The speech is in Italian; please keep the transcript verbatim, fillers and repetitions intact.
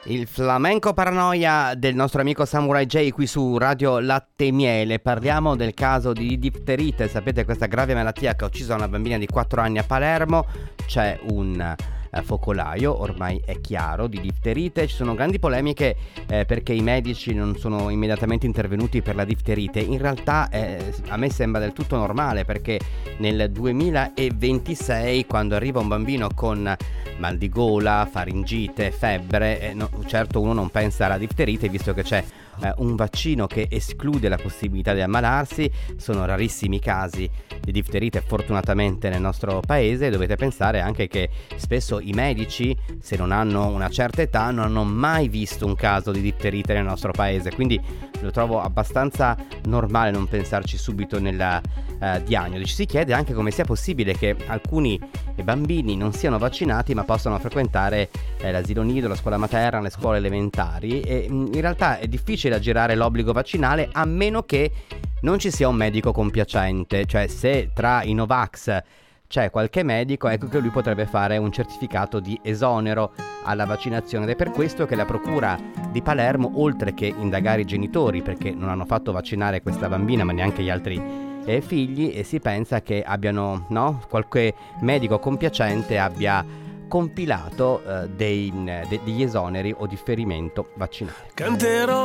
Il flamenco paranoia del nostro amico Samurai J qui su Radio Latte e Miele. Parliamo del caso di difterite. Sapete, questa grave malattia che ha ucciso una bambina di quattro anni a Palermo. C'è un eh, focolaio, ormai è chiaro, di difterite. Ci sono grandi polemiche eh, perché i medici non sono immediatamente intervenuti per la difterite. In realtà eh, a me sembra del tutto normale, perché nel duemilaventisei, quando arriva un bambino con mal di gola, faringite, febbre, eh, no, certo uno non pensa alla difterite, visto che c'è eh, un vaccino che esclude la possibilità di ammalarsi. Sono rarissimi casi di difterite fortunatamente nel nostro paese. Dovete pensare anche che spesso i medici, se non hanno una certa età, non hanno mai visto un caso di difterite nel nostro paese, quindi lo trovo abbastanza normale non pensarci subito nella eh, diagnosi. Ci si chiede anche come sia possibile che alcuni bambini non siano vaccinati ma possano frequentare eh, l'asilo nido, la scuola materna, le scuole elementari, e mh, in realtà è difficile aggirare l'obbligo vaccinale a meno che non ci sia un medico compiacente. Cioè, se tra i Novax c'è qualche medico, ecco che lui potrebbe fare un certificato di esonero alla vaccinazione. Ed è per questo che la procura di Palermo, oltre che indagare i genitori perché non hanno fatto vaccinare questa bambina ma neanche gli altri eh, figli, e si pensa che abbiano, no, qualche medico compiacente abbia compilato eh, dei, de, degli esoneri o differimento vaccinale. Canterò